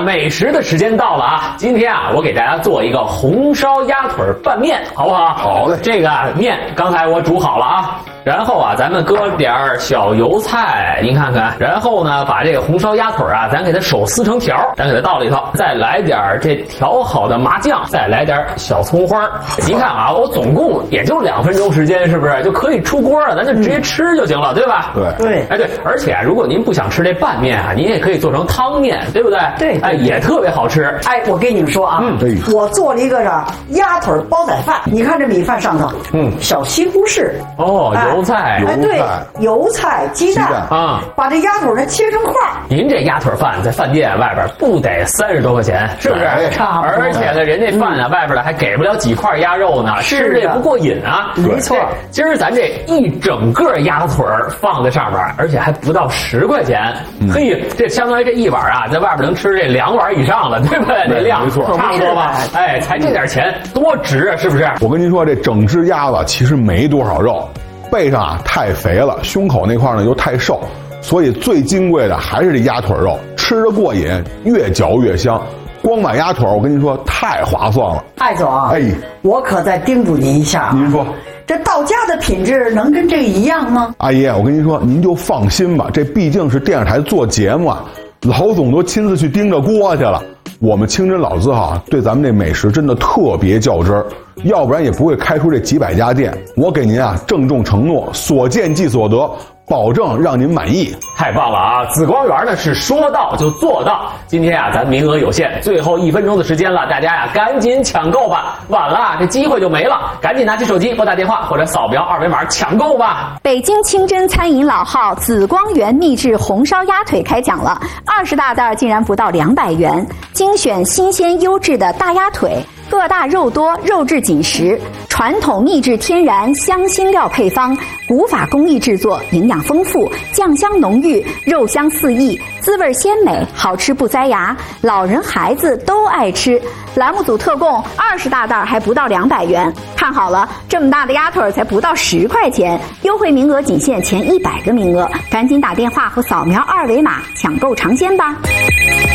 美食的时间到了啊！今天啊，我给大家做一个红烧鸭腿拌面，好不好？ 好嘞。 这个面刚才我煮好了啊。然后啊，咱们搁点小油菜，您看看。然后呢，把这个红烧鸭腿啊，咱给它手撕成条，咱给它倒里头，再来点这调好的麻酱，再来点小葱花。您看啊，我总共也就2分钟时间，是不是就可以出锅了？咱就直接吃就行了，对吧？ 对。 哎对，而且如果您不想吃这拌面啊，您也可以做成汤面，对不对？ 对。 哎，也特别好吃。 哎，我跟你们说啊，我做了一个鸭腿煲仔饭，你看这米饭上头，小西红柿哦。油菜， 对，油菜、鸡蛋啊， 把这鸭腿呢切成块。 您这鸭腿饭在饭店外边不得30多块钱，是不是？ 差不多。 而且呢，人这饭啊，外边的还给不了几块鸭肉呢，吃这不过瘾啊。 没错， 今儿咱这一整个鸭腿放在上边，而且还不到10块钱。嘿，这相当于这一碗啊，在外边能吃这2碗以上了，对不对？这量没错， 差不多吧？哎，才这点钱，多值啊，是不是？ 我跟您说，这整只鸭子其实没多少肉。背上啊太肥了，胸口那块呢又太瘦，所以最金贵的还是这鸭腿肉，吃着过瘾，越嚼越香。光买鸭腿，我跟您说太划算了。 艾总， 哎， 我可再叮嘱您一下， 您说这到家的品质能跟这个一样吗？ 阿姨，我跟您说，您就放心吧，这毕竟是电视台做节目啊，老总都亲自去盯着锅去了。我们清真老字号对咱们这美食真的特别较真儿，要不然也不会开出这几百家店。我给您啊郑重承诺，所见即所得，保证让您满意。 太棒了啊！紫光园呢是说到就做到。今天啊，咱名额有限，最后1分钟的时间了，大家呀赶紧抢购吧，晚了这机会就没了。赶紧拿起手机拨打电话或者扫描2维码抢购吧。 北京清真餐饮老号紫光园秘制红烧鸭腿开讲了，20大袋竟然不到200元，精选新鲜优质的大鸭腿。个大肉多，肉质紧实，传统秘制天然香辛料配方，古法工艺制作，营养丰富，酱香浓郁，肉香四溢，滋味鲜美，好吃不塞牙，老人孩子都爱吃。栏目组特供20大袋还不到200元，看好了，这么大的鸭腿才不到10块钱，优惠名额仅限前100个名额，赶紧打电话或扫描2维码抢购尝鲜吧。